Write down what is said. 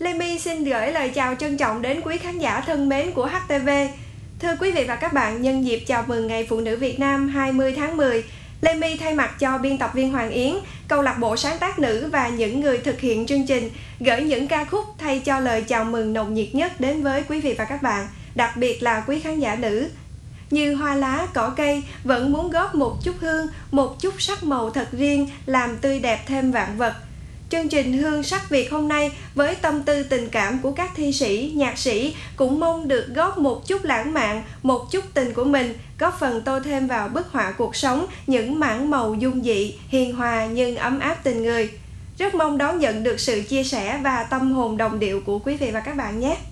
Lê My xin gửi lời chào trân trọng đến quý khán giả thân mến của HTV. Thưa quý vị và các bạn, nhân dịp chào mừng Ngày Phụ nữ Việt Nam 20 tháng 10, Lê My thay mặt cho biên tập viên Hoàng Yến, câu lạc bộ sáng tác nữ và những người thực hiện chương trình gửi những ca khúc thay cho lời chào mừng nồng nhiệt nhất đến với quý vị và các bạn, đặc biệt là quý khán giả nữ. Như hoa lá, cỏ cây vẫn muốn góp một chút hương, một chút sắc màu thật riêng làm tươi đẹp thêm vạn vật. Chương trình Hương sắc Việt hôm nay với tâm tư tình cảm của các thi sĩ, nhạc sĩ cũng mong được góp một chút lãng mạn, một chút tình của mình, góp phần tô thêm vào bức họa cuộc sống những mảng màu dung dị, hiền hòa nhưng ấm áp tình người. Rất mong đón nhận được sự chia sẻ và tâm hồn đồng điệu của quý vị và các bạn nhé.